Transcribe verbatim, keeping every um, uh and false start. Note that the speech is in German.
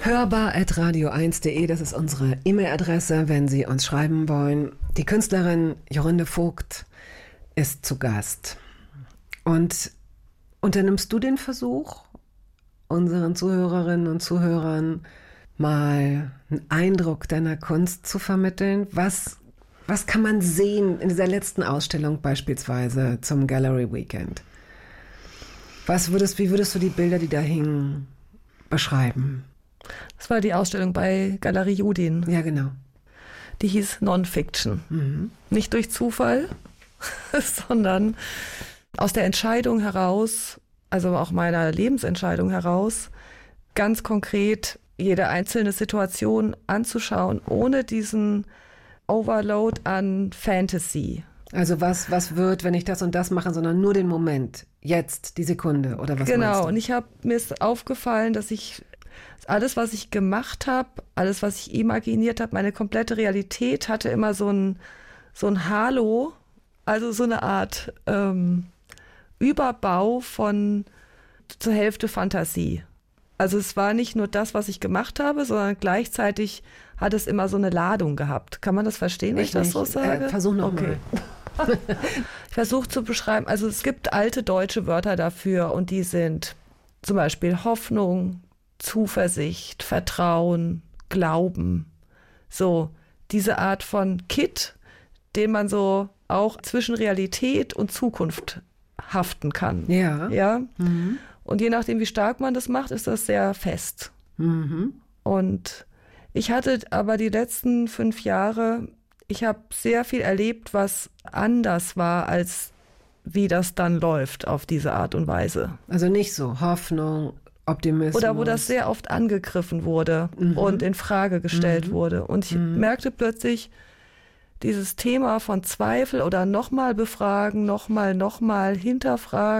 hörbar at radio eins punkt de, das ist unsere E-Mail-Adresse, wenn Sie uns schreiben wollen. Die Künstlerin Jorinde Vogt ist zu Gast. Und unternimmst du den Versuch, unseren Zuhörerinnen und Zuhörern mal einen Eindruck deiner Kunst zu vermitteln? Was, was kann man sehen in dieser letzten Ausstellung beispielsweise zum Gallery Weekend? Was würdest, wie würdest du die Bilder, die da hingen, beschreiben? Das war die Ausstellung bei Galerie Judin. Ja, genau. Die hieß Non-Fiction. Mhm. Nicht durch Zufall, sondern aus der Entscheidung heraus, also auch meiner Lebensentscheidung heraus, ganz konkret jede einzelne Situation anzuschauen, ohne diesen Overload an Fantasy. Also was, was wird, wenn ich das und das mache, sondern nur den Moment, jetzt, die Sekunde oder was genau, meinst du? Genau, und ich habe mir ist aufgefallen, dass ich alles, was ich gemacht habe, alles, was ich imaginiert habe, meine komplette Realität hatte immer so ein, so ein Halo, also so eine Art ähm, Überbau von zur Hälfte Fantasie. Also es war nicht nur das, was ich gemacht habe, sondern gleichzeitig hat es immer so eine Ladung gehabt. Kann man das verstehen, wenn ich das so sage? Äh, versuch noch okay. mal. Ich versuche zu beschreiben, also es gibt alte deutsche Wörter dafür und die sind zum Beispiel Hoffnung, Zuversicht, Vertrauen, Glauben. So diese Art von Kit, den man so auch zwischen Realität und Zukunft haften kann. Ja. Ja. Mhm. Und je nachdem, wie stark man das macht, ist das sehr fest. Mhm. Und ich hatte aber die letzten fünf Jahre, ich habe sehr viel erlebt, was anders war, als wie das dann läuft auf diese Art und Weise. Also nicht so Hoffnung, Optimismus. Oder wo das sehr oft angegriffen wurde mhm. und in Frage gestellt mhm. wurde. Und ich mhm. merkte plötzlich, dieses Thema von Zweifel oder nochmal befragen, nochmal, nochmal hinterfragen,